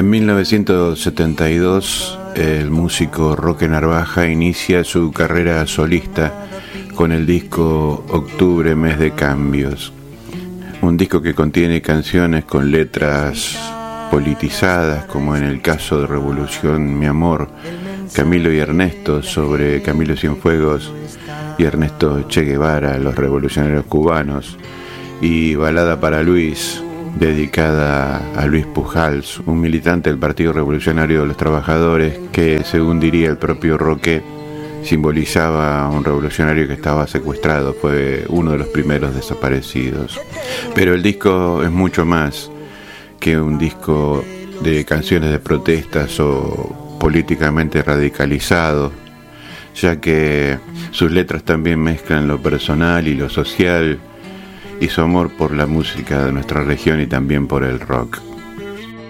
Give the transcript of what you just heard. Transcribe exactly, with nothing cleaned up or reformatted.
En mil novecientos setenta y dos, el músico Roque Narvaja inicia su carrera solista con el disco Octubre, mes de cambios. Un disco que contiene canciones con letras politizadas, como en el caso de Revolución, mi amor, Camilo y Ernesto, sobre Camilo Cienfuegos y Ernesto Che Guevara, los revolucionarios cubanos, y Balada para Luis, dedicada a Luis Pujals, un militante del Partido Revolucionario de los Trabajadores que, según diría el propio Roque, simbolizaba a un revolucionario que estaba secuestrado, fue uno de los primeros desaparecidos. Pero el disco es mucho más que un disco de canciones de protestas o políticamente radicalizado, ya que sus letras también mezclan lo personal y lo social, y su amor por la música de nuestra región y también por el rock.